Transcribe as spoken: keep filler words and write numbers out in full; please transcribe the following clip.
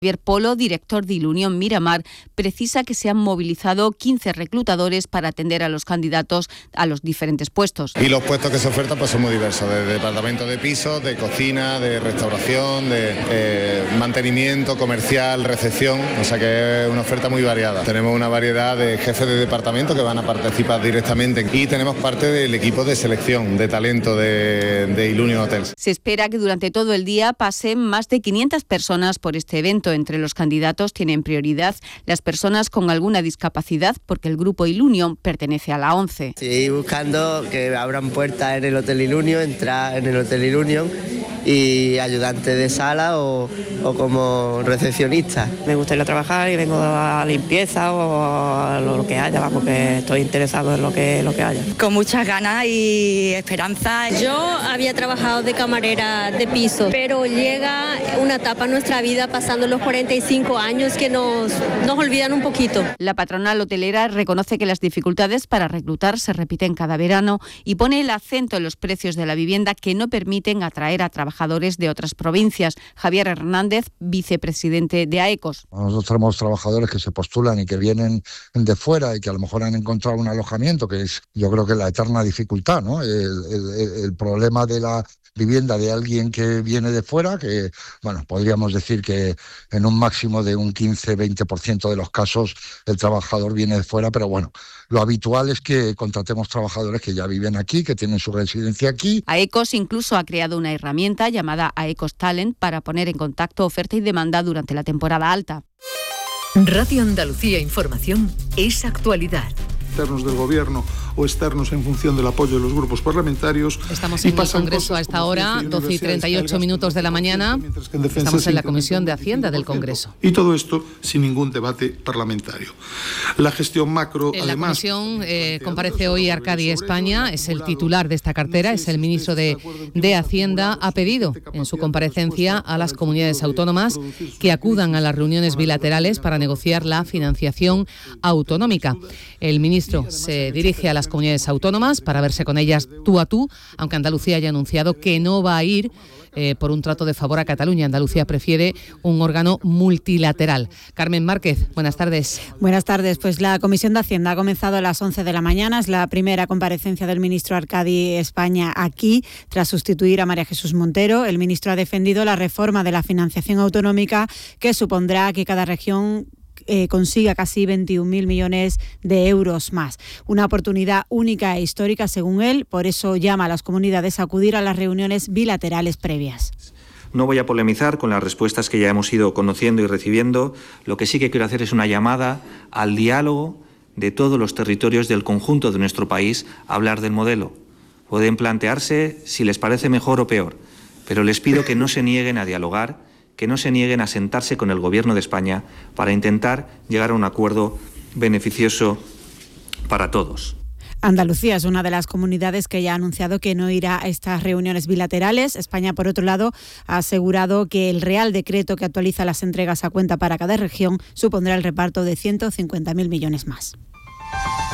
Javier Polo, director de Ilunión Miramar, precisa que se han movilizado quince reclutadores para atender a los candidatos a los diferentes puestos. Y los puestos que se ofertan pues son muy diversos, de departamento de pisos, de cocina, de restauración, de eh, mantenimiento, comercial, recepción, o sea que es una oferta muy variada. Tenemos una variedad de jefes de departamento que van a participar directamente y tenemos parte del equipo de selección de talento de, de Ilunion Hotels. Se espera que durante todo el día pasen más de quinientas personas por este evento. Entre los candidatos tienen prioridad las personas con alguna discapacidad porque el grupo Ilunion pertenece a la ONCE. Sí, buscando que abran puertas en el Hotel Ilunion, entrar en el Hotel Ilunion y ayudante de sala o, o como recepcionista. Me gustaría trabajar y vengo a limpieza o a lo que haya, porque estoy interesado en lo que, lo que haya. Con muchas ganas y esperanza. Yo había trabajado de camarera de piso, pero llega una etapa en nuestra vida pasando los cuarenta y cinco años que nos, nos olvidan un poquito. La patronal hotelera reconoce que las dificultades para reclutar se repiten cada verano y pone el acento en los precios de la vivienda que no permiten atraer a trabajadores de otras provincias. Javier Hernández, vicepresidente de AECOS. Nosotros tenemos trabajadores que se postulan y que vienen de fuera y que a lo mejor han encontrado un alojamiento, que es yo creo que la eterna dificultad, ¿no? El, el, el problema de la vivienda de alguien que viene de fuera, que bueno, podríamos decir que en un máximo de un quince a veinte por ciento de los casos el trabajador viene de fuera, pero bueno, lo habitual es que contratemos trabajadores que ya viven aquí, que tienen su residencia aquí. AECOS incluso ha creado una herramienta llamada AECOS Talent para poner en contacto oferta y demanda durante la temporada alta. Radio Andalucía Información es actualidad. Externos del Gobierno o externos en función del apoyo de los grupos parlamentarios. Estamos en el Congreso a esta hora, doce y treinta y ocho minutos de la mañana. Estamos en la Comisión de Hacienda del Congreso. Y todo esto sin ningún debate parlamentario. La gestión macro, en además... la Comisión eh, comparece hoy Arcadi España, es el titular de esta cartera, es el ministro de, de Hacienda. Ha pedido en su comparecencia a las comunidades autónomas que acudan a las reuniones bilaterales para negociar la financiación autonómica. El ministro se dirige a las comunidades autónomas para verse con ellas tú a tú, aunque Andalucía haya anunciado que no va a ir eh, por un trato de favor a Cataluña. Andalucía prefiere un órgano multilateral. Carmen Márquez, buenas tardes. Buenas tardes. Pues la Comisión de Hacienda ha comenzado a las once de la mañana. Es la primera comparecencia del ministro Arcadi España aquí, tras sustituir a María Jesús Montero. El ministro ha defendido la reforma de la financiación autonómica que supondrá que cada región Eh, consiga casi veintiún mil millones de euros más. Una oportunidad única e histórica, según él. Por eso llama a las comunidades a acudir a las reuniones bilaterales previas. No voy a polemizar con las respuestas que ya hemos ido conociendo y recibiendo. Lo que sí que quiero hacer es una llamada al diálogo de todos los territorios del conjunto de nuestro país a hablar del modelo. Pueden plantearse si les parece mejor o peor, pero les pido que no se nieguen a dialogar, que no se nieguen a sentarse con el Gobierno de España para intentar llegar a un acuerdo beneficioso para todos. Andalucía es una de las comunidades que ya ha anunciado que no irá a estas reuniones bilaterales. España, por otro lado, ha asegurado que el Real Decreto que actualiza las entregas a cuenta para cada región supondrá el reparto de ciento cincuenta mil millones más.